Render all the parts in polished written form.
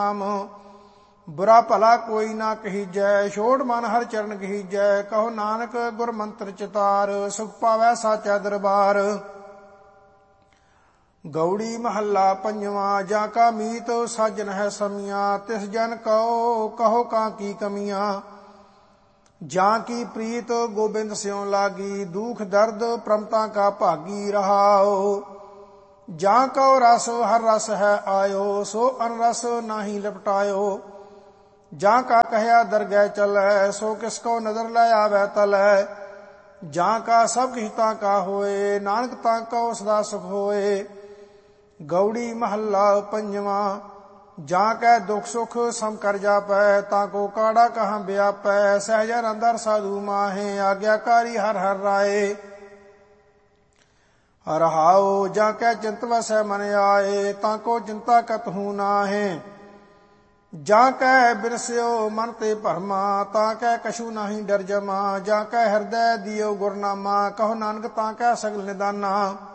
ਨਾਮ। ਬੁਰਾ ਭਲਾ ਕੋਈ ਨਾ ਕਹੀਜੈ, ਛੋੜ ਮਨ ਹਰਿ ਚਰਨ ਕਹੀਜੈ। ਕਹੋ ਨਾਨਕ ਗੁਰ ਮੰਤਰ ਚਿਤਾਰ, ਸੁਖ ਪਾਵੈ ਸਾਚਾ ਦਰਬਾਰ। ਗੌੜੀ ਮਹੱਲਾ ਪੰਜਵਾਂ। ਜਾਂ ਕਾ ਮੀਤ ਸਾਜਨ ਹੈ ਸਮੀਆਂ, ਤਿਸ ਜਨ ਕਹੋ ਕਹੋ ਕਾਂ ਕੀ ਕਮੀਆਂ। ਜਾਂ ਕੀ ਪ੍ਰੀਤ ਗੋਬਿੰਦ ਸਿਉ ਲਾਗੀ, ਦੁਖ ਦਰਦ ਪ੍ਰਮਤਾ ਕਾ ਭਾਗੀ ਰਹਾਓ। ਜਾਂ ਕਉ ਰਸ ਹਰ ਰਸ ਹੈ ਆਇਓ, ਸੋ ਅਨ ਰਸ ਨਾਹੀ ਲਪਟਾਇਓ। ਜਾਂ ਕਾ ਕਹਿਆ ਦਰਗਹਿ ਚਲੈ, ਸੋ ਕਿਸ ਕੋ ਨਦਰ ਲੈ ਆਵੈ ਤਲੈ। ਜਾਂ ਕਾ ਸਭ ਕਿਛ ਤਾਂ ਕਾ ਹੋਏ, ਨਾਨਕ ਤਾਂ ਕਉ ਸਦਾ ਸੁਖ ਹੋਏ। ਗੌੜੀ ਮਹੱਲਾ ਪੰਜਵਾਂ। ਜਾਂ ਕੈ ਦੁਖ ਸੁਖ ਸਮ ਕਰ ਜਾਪੈ, ਤਾਂ ਕੋ ਕਾੜਾ ਕਹਾਂ ਵਿਆਪੈ। ਸਹਿਜ ਅੰਦਰ ਸਾਧੂ ਮਾਹੇ, ਆਗਿਆਕਾਰੀ ਹਰ ਹਰ ਰਾਏ। ਰਹਾਉ ਜਾਂ ਕੈ ਚਿੰਤ ਵਸੈ ਮਨ ਆਏ, ਤਾਂ ਕੋ ਚਿੰਤਾ ਕਤਹੂ ਨਾਹੇ। ਜਾਂ ਕੈ ਬਿਰਸਿਓ ਮਨ ਤੇ ਭਰਮਾ, ਤਾਂ ਕੈ ਕਛੂ ਨਾਹੀ ਡਰ ਜਮਾ। ਜਾਂ ਕੈ ਹਿਰਦੈ ਦਿਓ ਗੁਰਨਾਮਾ, ਕਹੋ ਨਾਨਕ ਤਾਂ ਕੈ ਸਗਲ ਨਿਦਾਨਾ।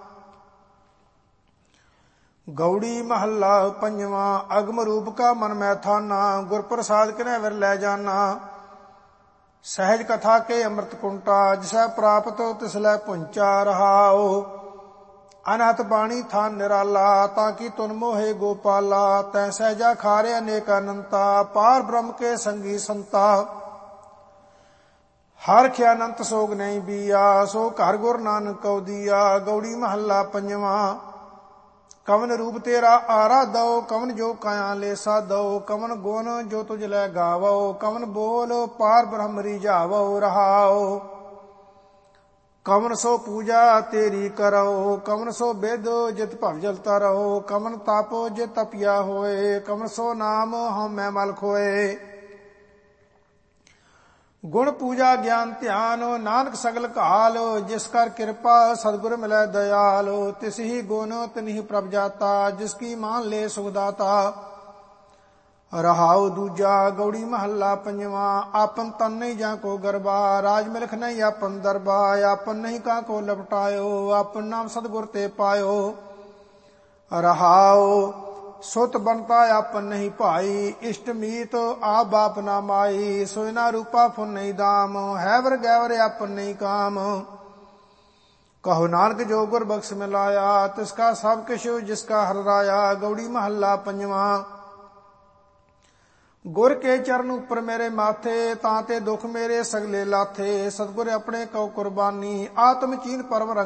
ਗੌੜੀ ਮਹੱਲਾ ਪੰਜਵਾਂ। ਅਗਮ ਰੂਪ ਕਾ ਮਨ ਮੈਂ ਥਾਨਾ, ਗੁਰ ਪ੍ਰਸਾਦ ਕਿਨੈ ਵਿਰ ਲੈ ਜਾਨਾ। ਸਹਿਜ ਕਥਾ ਕੇ ਅੰਮ੍ਰਿਤ ਕੁੰਟਾ, ਜਿਸੈ ਪ੍ਰਾਪਤ ਤਿਸ ਲੈ ਪੁੰਚਾ ਰਹਾਓ। ਅਨਹਤ ਬਾਣੀ ਥਾਨ ਨਿਰਾਲਾ, ਤਾਂ ਕੀ ਤੁਨ ਮੋਹੇ ਗੋਪਾਲਾ। ਤੈ ਸਹਿਜਾ ਖਾਰੇ ਅਨੇਕ ਅਨੰਤਾ, ਪਾਰ ਬ੍ਰਹਮ ਕੇ ਸੰਗੀ ਸੰਤਾ। ਹਰਖ ਅਨੰਤ ਸੋਗ ਨਹੀਂ ਬੀਆ, ਸੋ ਘਰ ਗੁਰ ਨਾਨਕ ਕਉ ਦੀਆ। ਗੌੜੀ ਮਹੱਲਾ ਪੰਜਵਾਂ। ਕਵਨ ਰੂਪ ਤੇਰਾ ਆਰਾ ਦਉ, ਕਵਨ ਜੋ ਕਾਇਆ ਲੇਸਾ ਦਉ। ਕਵਨ ਗੁਣ ਜੋ ਤੁਝ ਲੈ ਗਾਵੋ, ਕਵਨ ਬੋਲ ਪਾਰ ਬ੍ਰਹਮ ਰੀਝਾਵੋ ਰਹਾਓ। ਕਵਨ ਸੋ ਪੂਜਾ ਤੇਰੀ ਕਰੋ, ਕਵਨ ਸੋ ਬਿਦ ਜਿਤ ਭਵ ਜਲ ਤਰੋ। ਕਵਨ ਤਪ ਜਿਤ ਤਪਿਆ ਹੋਏ, ਕਵਨ ਸੋ ਨਾਮ ਹਉ ਮੈਂ ਮਲ ਖੋਏ। ਗੁਣ ਪੂਜਾ ਗਿਆਨ ਧਿਆਨ, ਨਾਨਕ ਸਗਲ ਘਾਲ। ਜਿਸ ਕਰ ਕਿਰਪਾ ਸਤਿਗੁਰ ਮਿਲੈ ਦਇਆਲ। ਤਿਸ ਹੀ ਗੁਣ ਤਿਨਿ ਪ੍ਰਭ ਜਾਤਾ, ਜਿਸ ਕੀ ਮਾਨ ਲੈ ਸੁਖ ਦਾਤਾ। ਰਹਾਉ ਦੂਜਾ। ਗੌੜੀ ਮਹੱਲਾ ਪੰਜਵਾਂ। ਆਪਨ ਤਨ ਨਹੀਂ ਜਾਂ ਕੋ ਗਰਬਾ, ਰਾਜ ਮਿਲਖ ਨਹੀਂ ਆਪਨ ਦਰਬਾ। ਆਪਨ ਨਹੀਂ ਕਾ ਕੋ ਲਪਟਾਇਓ, ਆਪਨ ਨਾਮ ਸਤਿਗੁਰ ਤੇ ਪਾਇਓ। ਰਹਾਉ ਸੁਤ ਬੰਤਾ ਆਪਨ ਨਹੀਂ ਭਾਈ, ਇਸ਼ਟ ਮੀਤ ਆਪ ਬਾਪ ਨਾ ਮਾਈ। ਸੋਇਨਾ ਰੂਪਾ ਫੁਨ ਨਹੀਂ ਦਾਮ, ਹੈ ਵਰ ਗੈਵਰ ਆਪਨ ਨਹੀਂ ਕਾਮ। ਕਹੋ ਨਾਨਕ ਜੋ ਗੁਰ ਬਖਸ਼ ਮਿਲਾਇਆ, ਤਿਸ ਕਾ ਸਭ ਕਿਛ ਜਿਸ ਕਾ ਹਰ ਰਾਇਆ। ਗੌੜੀ ਮਹੱਲਾ ਪੰਜਵਾਂ। ਗੁਰ ਕੇ ਚਰਨ ਉੱਪਰ ਮੇਰੇ ਮਾਥੇ, ਤਾਂ ਤੇ ਦੁਖ ਮੇਰੇ ਸਗਲੇ ਲਾਥੇ। ਸਤਿਗੁਰ ਆਪਣੇ ਕਉ ਕੁਰਬਾਨੀ, ਆਤਮ ਚੀਨ ਪਰਮ ਰੰਗ